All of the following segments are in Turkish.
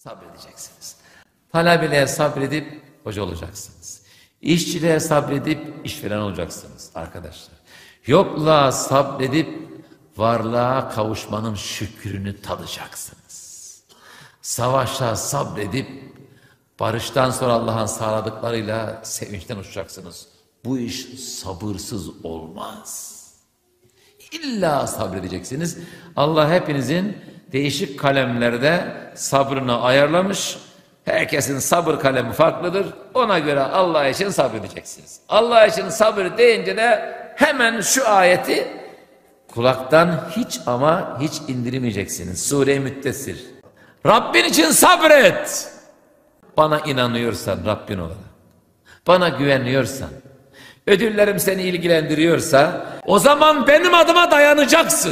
Sabredeceksiniz. Talebeliğe sabredip hoca olacaksınız. İşçiliğe sabredip işveren olacaksınız arkadaşlar. Yokluğa sabredip varlığa kavuşmanın şükrünü tadacaksınız. Savaşa sabredip barıştan sonra Allah'ın sağladıklarıyla sevinçten uçacaksınız. Bu iş sabırsız olmaz. İlla sabredeceksiniz. Allah hepinizin değişik kalemlerde sabrını ayarlamış. Herkesin sabır kalemi farklıdır. Ona göre Allah için sabredeceksiniz. Allah için sabır deyince de hemen şu ayeti kulaktan hiç ama hiç indirmeyeceksiniz. Sure-i Müddessir. Rabbin için sabret. Bana inanıyorsan Rabbin olarak, bana güveniyorsan, ödüllerim seni ilgilendiriyorsa o zaman benim adıma dayanacaksın.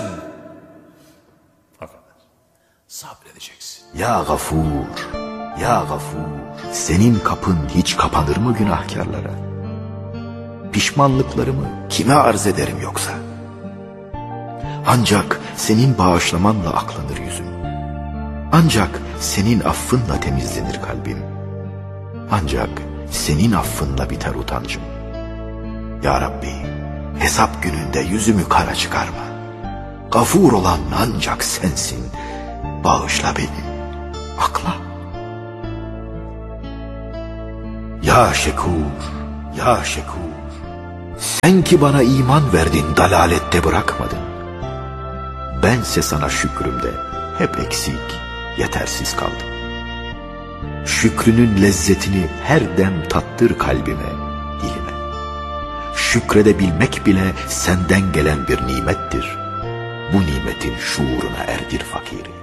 Sabredeceksin. Ya Gafur, ya Gafur, senin kapın hiç kapanır mı günahkarlara? Pişmanlıklarımı kime arz ederim yoksa? Ancak senin bağışlamanla aklanır yüzüm. Ancak senin affınla temizlenir kalbim. Ancak senin affınla biter utancım. Ya Rabbi, hesap gününde yüzümü kara çıkarma. Gafur olan ancak sensin. Bağışla beni, akla. Ya Şekur, ya Şekur, sen ki bana iman verdin, dalalette bırakmadın. Bense sana şükrümde hep eksik, yetersiz kaldım. Şükrünün lezzetini her dem tattır kalbime, dilime. Şükredebilmek bile senden gelen bir nimettir. Bu nimetin şuuruna erdir fakiri.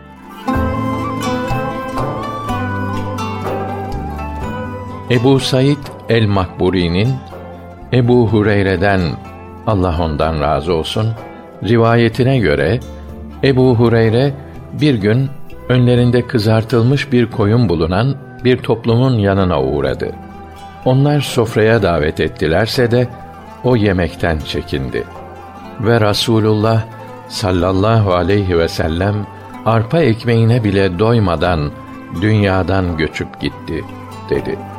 Ebu Said el-Makburi'nin Ebu Hureyre'den, Allah ondan razı olsun, rivayetine göre Ebu Hureyre bir gün önlerinde kızartılmış bir koyun bulunan bir toplumun yanına uğradı. Onlar sofraya davet ettilerse de o yemekten çekindi. Ve Rasulullah sallallahu aleyhi ve sellem arpa ekmeğine bile doymadan dünyadan göçüp gitti dedi.